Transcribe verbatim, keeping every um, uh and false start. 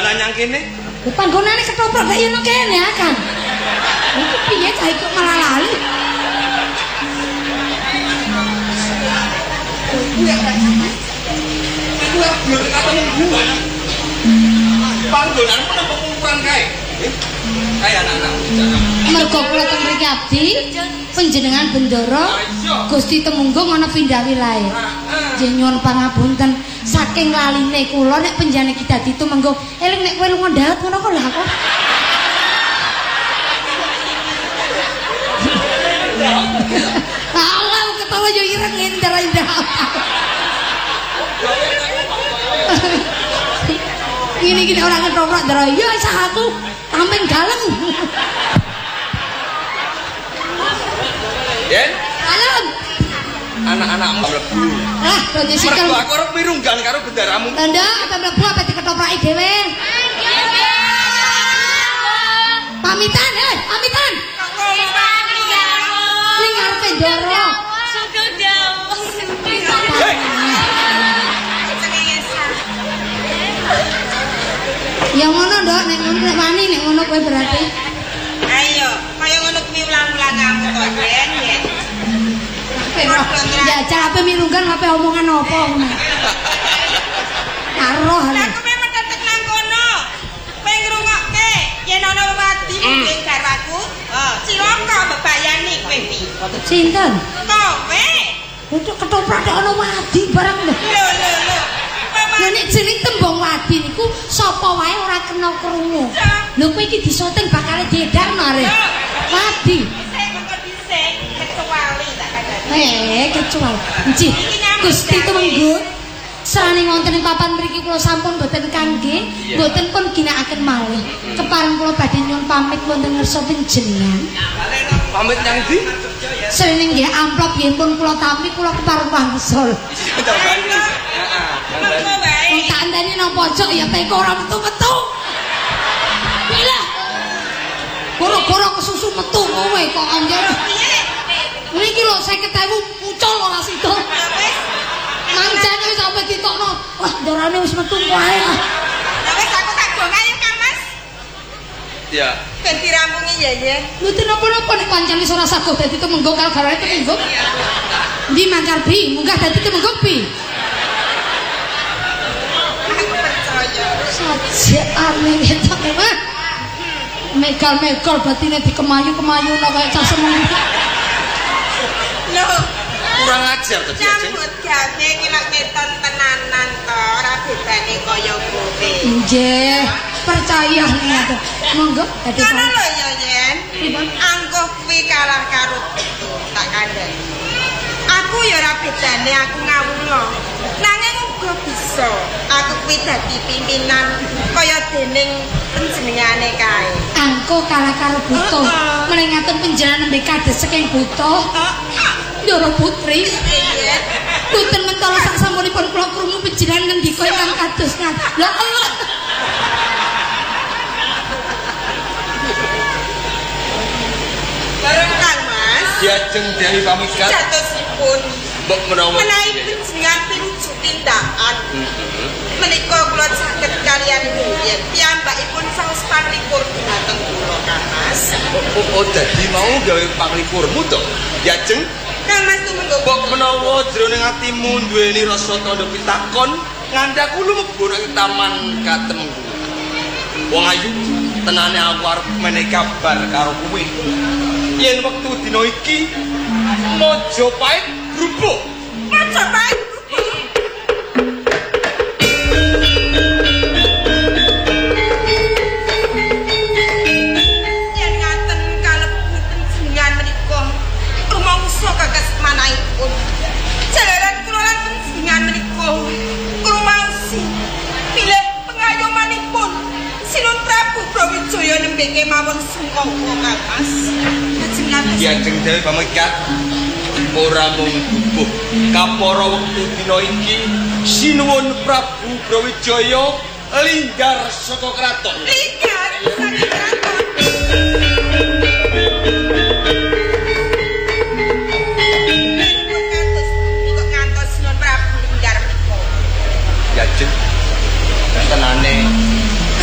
panggonan yang kene. Panggonane ketoprak gak yen kene ya kan. Iku piye cah iku malah lali. Iku blur kata minggu. Panggonan pun apa ukuran kae? Kae anak-anak. Mergo kula teng mriki abdi panjenengan Bendoro Gusti Temunggung ana pindah wilayah. Nggih nyuwun pangapunten saking laline kula nek panjenengan iki dadi Temunggung. Eling nek kowe lunga ndahat ngono kok lha kok. Allah ketawa yo ireng indah-indah. Ini gini orang ketoprak darah ya sah aku tampen galeng. Yen Galeng. anak-anak mlebu. Ah, donya sikil. Mergo aku arep mirunggan karo bendaramu. Tanda apa mlebu apa diketopraki dhewe? Pamitan, eh, pamitan. Ning arepe ndoro. Sudah jauh. Ya ngono, Ndok, nek ngono nek wani nek ngono kowe berarti. Ayo, kaya ngono kuwi ulang-ulang kamu to, Ben, ya. Ya aja ape mirungkan ape omongan apa ngono. Karo Lah hale. kowe metetek nang kono. Kowe ngrungokke yen ana wewadi ning garwaku, oh, cilaka bebayani kowe iki. Sinten? Kowe. Untuk ketoprak nek ana wadi barang lho. Lho lho lho. Lah nek jeneng tembung wadi niku sapa wae ora kena krungu. Lho kowe iki disoting bakal diedarno arek. Wadi. Sik mengko dhisik kecuali tak kandhani. Eh, kecuali. Nggih. Gusti Temenggung. Serane wonten ing papan mriki kula sampun boten kangge, boten pun ginakaken malih. Kepareng kula badhe nyuwun pamit wonten ngarsa panjenengan. Pamit yang ndi? Srene nggih amplop nggih pun kula tampi kula kepareng wangsul. Iya, Bani. Heeh, Mengko wae. Wong tak andani nang pojok ya teko ora metu-metu. Bila. Goro-goro kesusu metu kowe kok anjen. Piye? Niki lho seket ewu pucul ora sida. Wis. Mancane wis sampe ditokno. Wah, ndarane wis metu wae. Lah wis aku tak gong ae Kang Mas. Ya. Ben dirampungi ya ya. Mboten napa-napa nek pancen wis ora sago dadi Temenggung karo garwane Temenggung. Ndi mangkar bi, munggah dadi Temenggung bi. Aku percaya. Sajane ketok mah. Megal-megal batine dikemayu-kemayuno kaya cah semeng. Lho, Kurang ajar to, Jeng. nyambut gawe iki lak keton tenanan to, ora bedane kaya kowe. Nggih, percaya niku. Monggo dadi Ngono lho ya Yen. Angkuh kuwi kalah karo tak kandhani. Aku ya ora bedane aku ngawula. Nanging uga bisa aku kuwi dadi pimpinan kaya dening panjenengane kae. angko kalah karo butuh. Meneh ngaten panjenengan nembe kados saking butuh. Ndoro Putri. Boten mentala sak sampunipun kula krungu panjenengan ngendika ingkang kados ngaten. Lah Allah. Bareng Kang Mas. Diajeng Dewi Pamikat. Jatosipun Mbok menawa menawi panjenengan pinuju tindakan. Menika kula saged kaliyan yen piyambakipun saus panglipur dhateng kula Kang Mas. Oh, oh dadi mau gawe panglipurmu to? Diajeng Kang Mas tumenggo mbok menawa jroning atimu duweni rasa tandha pitakon ngandhaku lumebur ing taman Katemenggung. Wong ayu, tenane aku arep menehi kabar karo kowe. Yen wektu dina iki Majapahit grubuk. Majapahit yen ngaten kalebu panjenengan menika rumangsa kekasmanahipun. Jalaran kula lan panjenengan menika krumangsi bilih pengayomanipun Sinun Prabu Brawijaya nembe kemawon sungkawa Kang Mas. Panjenengan Diajeng Dewi Pamikat ora mung bubuh kapara wektu dina iki sinuwun Prabu Brawijaya linggar saka kraton. linggar saking kraton.